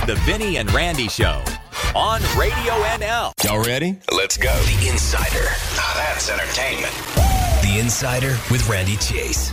The Vinny and Randy Show on Radio NL. Y'all ready? Let's go. The Insider. Now that's entertainment. The Insider with Randy Chase.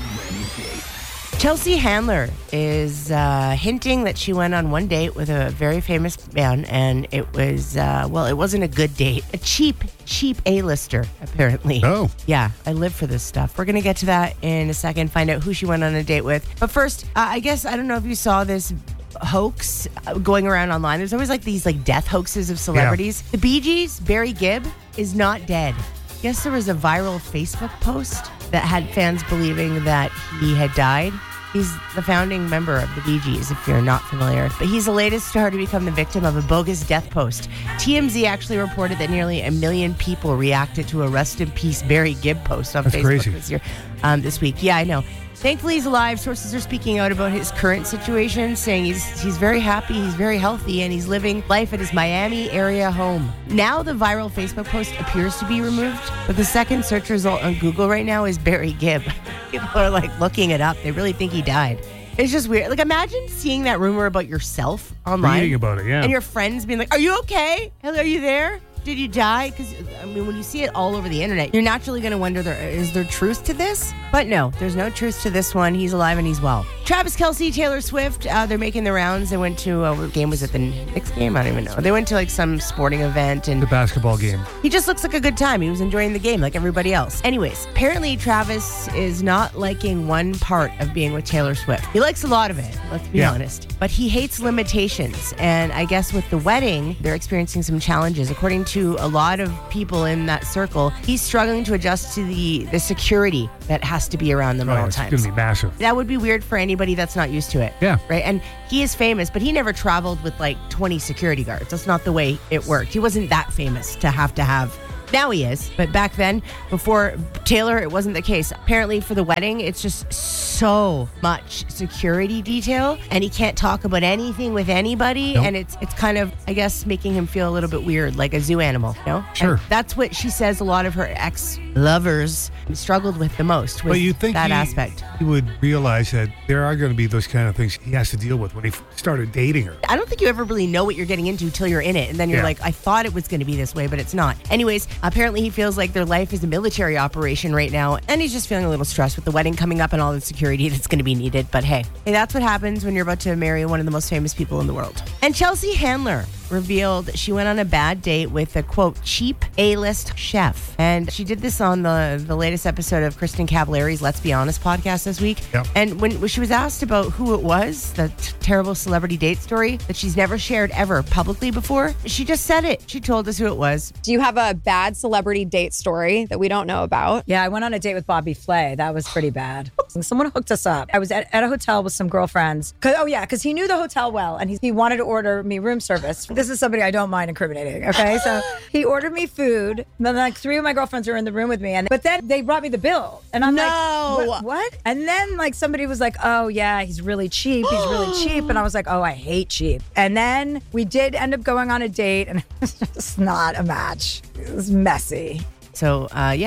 Chelsea Handler is hinting that she went on one date with a very famous man, and it was, it wasn't a good date. A cheap A-lister, apparently. Oh. Yeah, I live for this stuff. We're going to get to that in a second, find out who she went on a date with. But first, I don't know if you saw this hoax going around online. There's always these death hoaxes of celebrities. Yeah. The Bee Gees, Barry Gibb, is not dead. Yes, there was a viral Facebook post that had fans believing that he had died. He's the founding member of the Bee Gees, if you're not familiar. But he's the latest star to become the victim of a bogus death post. TMZ actually reported that nearly 1 million people reacted to a Rest in Peace Barry Gibb post on Facebook this week. Yeah, I know. Thankfully, he's alive. Sources are speaking out about his current situation, saying he's very happy, he's very healthy, and he's living life at his Miami area home. Now the viral Facebook post appears to be removed, but the second search result on Google right now is Barry Gibb. People are looking it up. They really think he died. It's just weird. Imagine seeing that rumor about yourself online. Reading about it, yeah. And your friends being like, "Are you okay? Are you there? Did you die?" Because, when you see it all over the internet, you're naturally going to wonder, is there truth to this? But no, there's no truth to this one. He's alive and he's well. Travis Kelce, Taylor Swift, they're making the rounds. They went to, what game was it? The Knicks game? I don't even know. They went to some sporting event. And the basketball game. He just looks like a good time. He was enjoying the game like everybody else. Anyways, apparently Travis is not liking one part of being with Taylor Swift. He likes a lot of it, let's be honest. But he hates limitations. And I guess with the wedding, they're experiencing some challenges. According to a lot of people in that circle, he's struggling to adjust to the security that has to be around them at all times. It's going to be massive. That would be weird for anybody that's not used to it. Yeah. Right? And he is famous, but he never traveled with 20 security guards. That's not the way it worked. He wasn't that famous to have. Now he is, but back then, before Taylor, it wasn't the case. Apparently for the wedding, it's just so much security detail, and he can't talk about anything with anybody, and it's kind of, I guess, making him feel a little bit weird, like a zoo animal, Sure. And that's what she says a lot of her ex-lovers struggled with the most, with you think that aspect. He would realize that there are going to be those kind of things he has to deal with when he started dating her. I don't think you ever really know what you're getting into till you're in it, and then you're like, I thought it was going to be this way, but it's not. Anyways, apparently he feels like their life is a military operation right now, and he's just feeling a little stressed with the wedding coming up and all the security that's going to be needed. But hey, that's what happens when you're about to marry one of the most famous people in the world. And Chelsea Handler revealed she went on a bad date with a, quote, cheap A-list chef. And she did this on the latest episode of Kristen Cavallari's Let's Be Honest podcast this week. Yep. And when she was asked about who it was, the terrible celebrity date story that she's never shared ever publicly before, she just said it. She told us who it was. Do you have a bad celebrity date story that we don't know about? Yeah, I went on a date with Bobby Flay. That was pretty bad. Someone hooked us up. I was at a hotel with some girlfriends. Because he knew the hotel well, and he wanted to order me room service. This is somebody I don't mind incriminating, okay? So he ordered me food, and then 3 of my girlfriends were in the room with me, but then they brought me the bill. And I'm like, what? And then somebody was like, oh yeah, he's really cheap. He's really cheap. And I was like, oh, I hate cheap. And then we did end up going on a date, and it was just not a match. It was messy. So,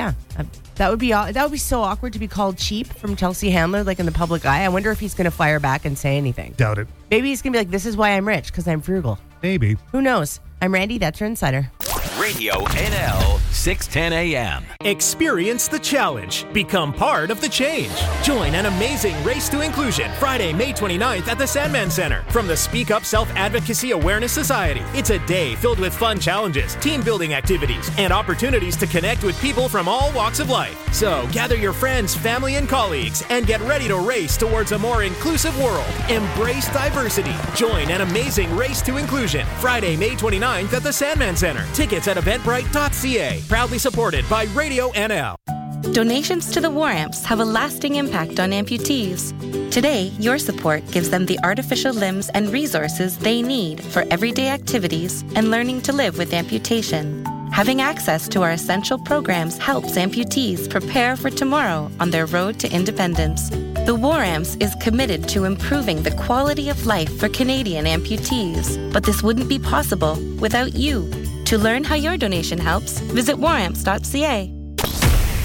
that would be so awkward to be called cheap from Chelsea Handler, in the public eye. I wonder if he's going to fire back and say anything. Doubt it. Maybe he's going to be like, this is why I'm rich, because I'm frugal. Maybe. Who knows? I'm Randy, that's your Insider. Radio NL, 610 a.m. Experience the challenge. Become part of the change. Join an amazing Race to Inclusion Friday, May 29th at the Sandman Center from the Speak Up Self-Advocacy Awareness Society. It's a day filled with fun challenges, team-building activities, and opportunities to connect with people from all walks of life. So gather your friends, family, and colleagues and get ready to race towards a more inclusive world. Embrace diversity. Join an amazing Race to Inclusion Friday, May 29th at the Sandman Center. Tickets at eventbrite.ca. Proudly supported by Radio NL. Donations to the War Amps have a lasting impact on amputees. Today, your support gives them the artificial limbs and resources they need for everyday activities and learning to live with amputation. Having access to our essential programs helps amputees prepare for tomorrow on their road to independence. The War Amps is committed to improving the quality of life for Canadian amputees, but this wouldn't be possible without you. To learn how your donation helps, visit waramps.ca.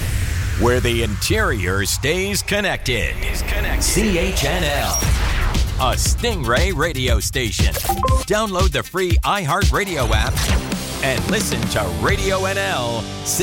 Where the interior stays connected. CHNL. a Stingray radio station. Download the free iHeartRadio app and listen to Radio NL